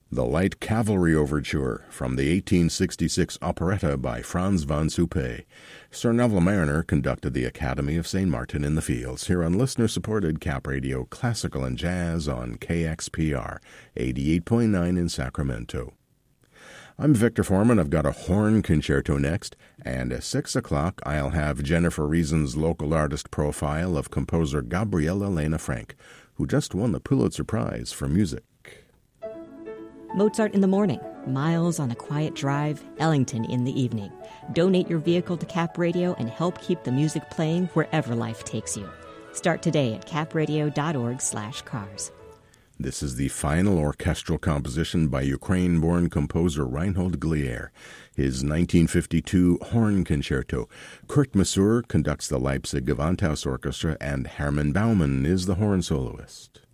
The Light Cavalry Overture from the 1866 operetta by Franz von Suppé. Sir Neville Mariner conducted the Academy of St. Martin in the Fields here on listener-supported Cap Radio Classical and Jazz on KXPR 88.9 in Sacramento. I'm Victor Foreman. I've got a horn concerto next, and at 6 o'clock I'll have Jennifer Reason's local artist profile of composer Gabriela Lena Frank, who just won the Pulitzer Prize for Music. Mozart in the morning, Miles on a quiet drive, Ellington in the evening. Donate your vehicle to Cap Radio and help keep the music playing wherever life takes you. Start today at capradio.org/cars. This is the final orchestral composition by Ukraine-born composer Reinhold Glier, his 1952 Horn Concerto. Kurt Masur conducts the Leipzig Gewandhaus Orchestra, and Hermann Baumann is the horn soloist.